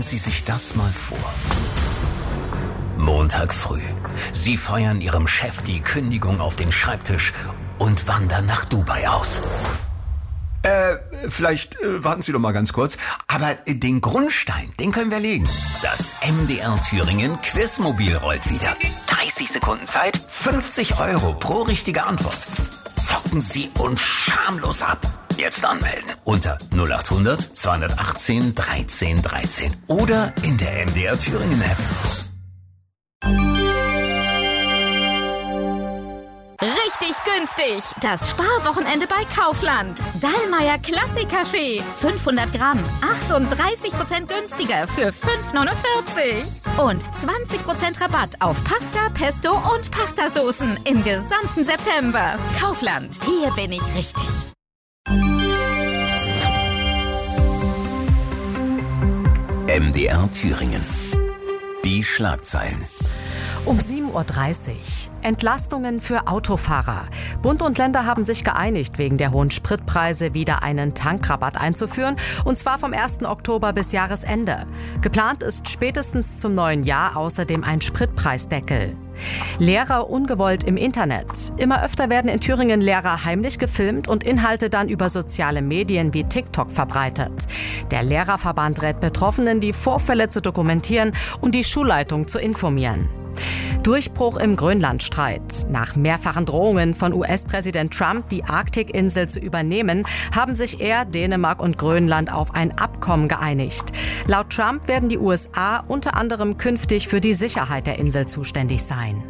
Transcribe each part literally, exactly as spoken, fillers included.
Stellen Sie sich das mal vor. Montag früh. Sie feuern Ihrem Chef die Kündigung auf den Schreibtisch und wandern nach Dubai aus. Äh, vielleicht äh, warten Sie doch mal ganz kurz. Aber äh, den Grundstein, den können wir legen. Das M D R Thüringen Quizmobil rollt wieder. dreißig Sekunden Zeit, fünfzig Euro pro richtige Antwort. Zocken Sie uns schamlos ab. Jetzt anmelden unter null acht hundert zweihundertachtzehn dreizehn dreizehn oder in der M D R Thüringen App. Richtig günstig. Das Sparwochenende bei Kaufland. Dallmayr Klassik-Kaffee. fünfhundert Gramm. achtunddreißig Prozent günstiger für fünf neunundvierzig. Und zwanzig Prozent Rabatt auf Pasta, Pesto und Pastasoßen im gesamten September. Kaufland. Hier bin ich richtig. M D R Thüringen. Die Schlagzeilen. Um sieben Uhr dreißig. Entlastungen für Autofahrer. Bund und Länder haben sich geeinigt, wegen der hohen Spritpreise wieder einen Tankrabatt einzuführen, und zwar vom ersten Oktober bis Jahresende. Geplant ist spätestens zum neuen Jahr außerdem ein Spritpreisdeckel. Lehrer ungewollt im Internet. Immer öfter werden in Thüringen Lehrer heimlich gefilmt und Inhalte dann über soziale Medien wie TikTok verbreitet. Der Lehrerverband rät Betroffenen, die Vorfälle zu dokumentieren und die Schulleitung zu informieren. Durchbruch im Grönlandstreit. Nach mehrfachen Drohungen von U S-Präsident Trump, die Arktikinsel zu übernehmen, haben sich er, Dänemark und Grönland auf ein Abkommen geeinigt. Laut Trump werden die U S A unter anderem künftig für die Sicherheit der Insel zuständig sein.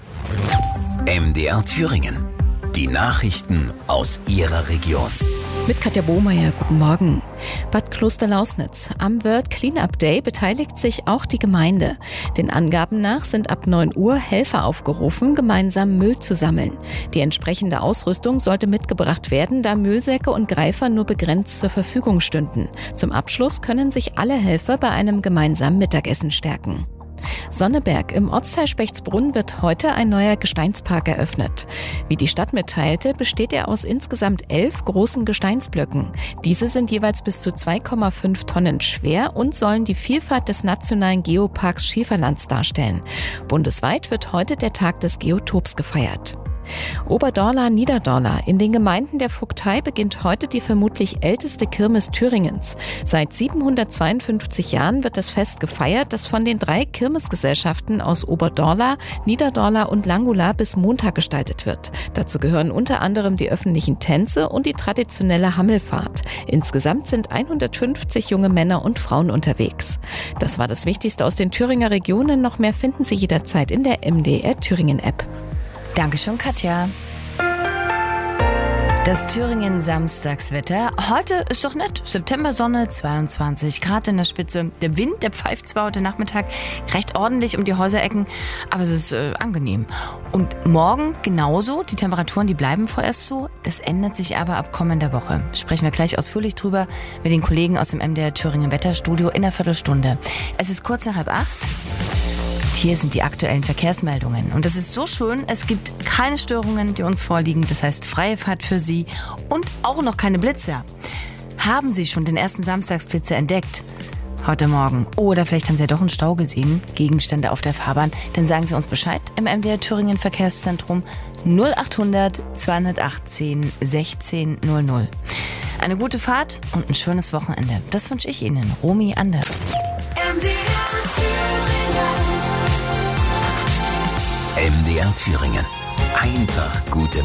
M D R Thüringen. Die Nachrichten aus Ihrer Region. Mit Katja Bohmeier, guten Morgen. Bad Klosterlausnitz. Am World Cleanup Day beteiligt sich auch die Gemeinde. Den Angaben nach sind ab neun Uhr Helfer aufgerufen, gemeinsam Müll zu sammeln. Die entsprechende Ausrüstung sollte mitgebracht werden, da Müllsäcke und Greifer nur begrenzt zur Verfügung stünden. Zum Abschluss können sich alle Helfer bei einem gemeinsamen Mittagessen stärken. Sonneberg. Im Ortsteil Spechtsbrunn wird heute ein neuer Gesteinspark eröffnet. Wie die Stadt mitteilte, besteht er aus insgesamt elf großen Gesteinsblöcken. Diese sind jeweils bis zu zwei Komma fünf Tonnen schwer und sollen die Vielfalt des nationalen Geoparks Schieferlands darstellen. Bundesweit wird heute der Tag des Geotops gefeiert. Oberdorla, Niederdorla. In den Gemeinden der Vogtei beginnt heute die vermutlich älteste Kirmes Thüringens. Seit siebenhundertzweiundfünfzig Jahren wird das Fest gefeiert, das von den drei Kirmesgesellschaften aus Oberdorla, Niederdorla und Langula bis Montag gestaltet wird. Dazu gehören unter anderem die öffentlichen Tänze und die traditionelle Hammelfahrt. Insgesamt sind hundertfünfzig junge Männer und Frauen unterwegs. Das war das Wichtigste aus den Thüringer Regionen. Noch mehr finden Sie jederzeit in der M D R Thüringen App. Dankeschön, Katja. Das Thüringen-Samstagswetter. Heute ist doch nett. Septembersonne, zweiundzwanzig Grad in der Spitze. Der Wind, der pfeift zwar heute Nachmittag recht ordentlich um die Häuserecken, aber es ist äh, angenehm. Und morgen genauso. Die Temperaturen, die bleiben vorerst so. Das ändert sich aber ab kommender Woche. Sprechen wir gleich ausführlich drüber mit den Kollegen aus dem M D R Thüringen Wetterstudio in einer Viertelstunde. Es ist kurz nach halb acht. Hier sind die aktuellen Verkehrsmeldungen. Und das ist so schön, es gibt keine Störungen, die uns vorliegen. Das heißt, freie Fahrt für Sie und auch noch keine Blitzer. Haben Sie schon den ersten Samstagsblitzer entdeckt? Heute Morgen. Oder vielleicht haben Sie ja doch einen Stau gesehen, Gegenstände auf der Fahrbahn. Dann sagen Sie uns Bescheid im M D R Thüringen Verkehrszentrum null acht hundert zweihundertachtzehn sechzehn null null. Eine gute Fahrt und ein schönes Wochenende. Das wünsche ich Ihnen, Romy Anders. M D R Thüringen. M D R Thüringen. Einfach gute